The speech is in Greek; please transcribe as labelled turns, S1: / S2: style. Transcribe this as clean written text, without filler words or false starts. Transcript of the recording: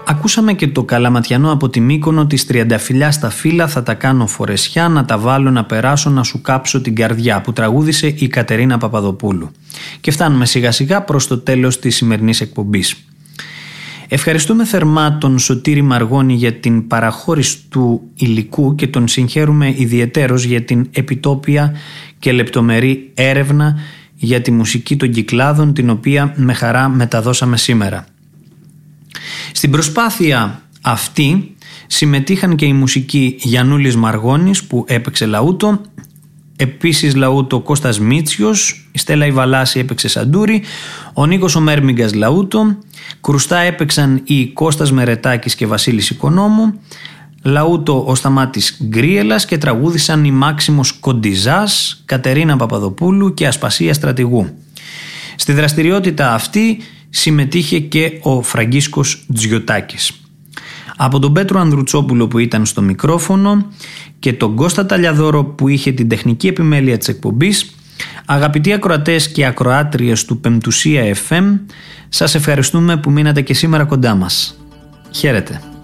S1: Ακούσαμε και το καλαματιανό από τη Μύκονο της τριανταφυλλιά στα φύλλα θα τα κάνω φορεσιά, να τα βάλω να περάσω να σου κάψω την καρδιά, που τραγούδισε η Κατερίνα Παπαδοπούλου. Και φτάνουμε σιγά σιγά προς το τέλος της σημερινής εκπομπής. Ευχαριστούμε θερμά τον Σωτήρη Μαργώνη για την παραχώρηση του υλικού και τον συγχαίρουμε ιδιαιτέρως για την επιτόπια και λεπτομερή έρευνα για τη μουσική των Κυκλάδων, την οποία με χαρά μεταδώσαμε σήμερα. Στην προσπάθεια αυτή συμμετείχαν και οι μουσικοί Γιαννούλης Μαργώνης που έπαιξε λαούτο, επίσης λαούτο Κώστας Μίτσιος, η Στέλλα Ιβαλάση έπαιξε σαντούρι, ο Νίκος ο Μέρμιγκας λαούτο, κρουστά έπαιξαν οι Κώστας Μερετάκης και Βασίλης Οικονόμου, λαούτο ο Σταμάτης Γκρίελας και τραγούδισαν η Μάξιμος Κοντιζάς, Κατερίνα Παπαδοπούλου και Ασπασία Στρατηγού. Στη δραστηριότητα αυτή συμμετείχε και ο Φραγκίσκος Τζιωτάκης. Από τον Πέτρο Ανδρουτσόπουλο που ήταν στο μικρόφωνο και τον Κώστα Ταλιαδόρο που είχε την τεχνική επιμέλεια της εκπομπής, αγαπητοί ακροατές και ακροάτριες του Πεμπτουσία FM, σας ευχαριστούμε που μείνατε και σήμερα κοντά μας. Χαίρετε.